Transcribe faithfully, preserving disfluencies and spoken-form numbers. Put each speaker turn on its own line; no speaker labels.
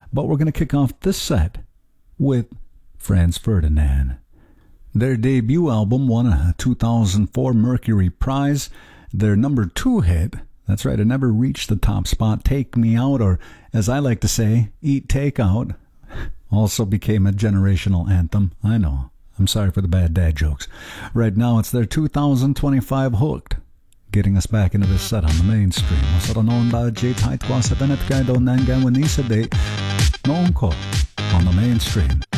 But we're going to kick off this set with Franz Ferdinand. Their debut album won a two thousand four Mercury Prize. Their number two hit, that's right, it never reached the top spot, Take Me Out, or as I like to say, Eat Takeout, also became a generational anthem. I know, I'm sorry for the bad dad jokes. Right now it's their two thousand twenty-five Hooked, getting us back into this set on the mainstream. Masaranon ba jay taitwa sa benet kay do nangan wanisa de noon ko on the mainstream.